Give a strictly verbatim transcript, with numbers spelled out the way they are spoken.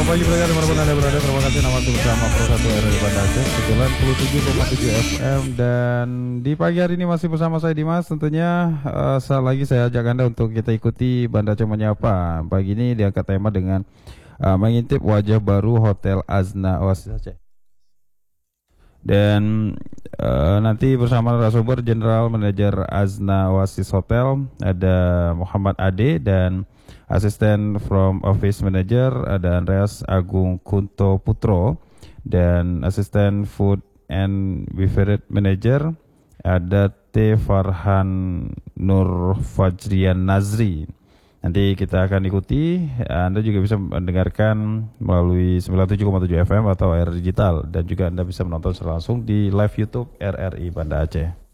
pagi pendengar dimanapun Anda berada. Terima kasih nama bersama Pro satu R R I Banda Aceh sembilan puluh tujuh koma tujuh F M. Dan di pagi hari ini masih bersama saya Dimas. Tentunya uh, sekali lagi saya ajak Anda untuk kita ikuti Banda Aceh Menyapa. Pagi ini diangkat tema dengan uh, mengintip wajah baru Hotel Azna Oasis Aceh. Dan uh, nanti bersama narasumber General Manager Azna Oasis Hotel ada Muhammad Ade, dan asisten from Office Manager ada Andreas Agung Kunto Putro, dan asisten Food and Beverage Manager ada T Farhan Nur Fajrian Nazri. Nanti kita akan ikuti. Anda juga bisa mendengarkan melalui sembilan puluh tujuh koma tujuh F M atau R R Digital, dan juga Anda bisa menonton secara langsung di live YouTube R R I Banda Aceh.